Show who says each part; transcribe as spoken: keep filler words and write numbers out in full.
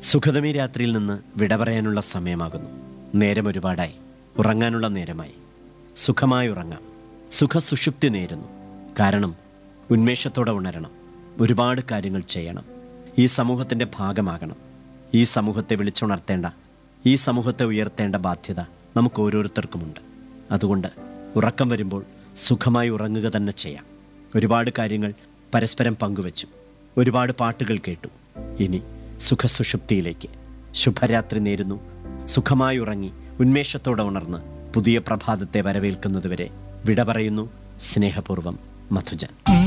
Speaker 1: സുഖതമി രാത്രിയിൽ നിന്ന് വിട പറയാനുള്ള സമയമാകുന്നു. നേരം ഒരുപാടായി, ഉറങ്ങാനുള്ള നേരമായി. സുഖമായി ഉറങ്ങാം. സുഖസുഷുപ്തി നേരുന്നു. കാരണം ഉന്മേഷത്തോടെ ഉണരണം. ഒരുപാട് കാര്യങ്ങൾ ചെയ്യണം. ഈ സമൂഹത്തിൻ്റെ ഭാഗമാകണം. ഈ സമൂഹത്തെ വിളിച്ചുണർത്തേണ്ട, ഈ സമൂഹത്തെ ഉയർത്തേണ്ട ബാധ്യത നമുക്ക് ഓരോരുത്തർക്കുമുണ്ട്. അതുകൊണ്ട് ഉറക്കം വരുമ്പോൾ സുഖമായി ഉറങ്ങുക തന്നെ ചെയ്യാം. ഒരുപാട് കാര്യങ്ങൾ പരസ്പരം പങ്കുവച്ചു, ഒരുപാട് പാട്ടുകൾ കേട്ടു. ഇനി സുഖസുഷുപ്തിയിലേക്ക്. ശുഭരാത്രി നേരുന്നു. സുഖമായി ഉറങ്ങി ഉന്മേഷത്തോടെ ഉണർന്ന് പുതിയ പ്രഭാതത്തെ വരവേൽക്കുന്നതുവരെ വിട പറയുന്നു സ്നേഹപൂർവ്വം, മധുജൻ.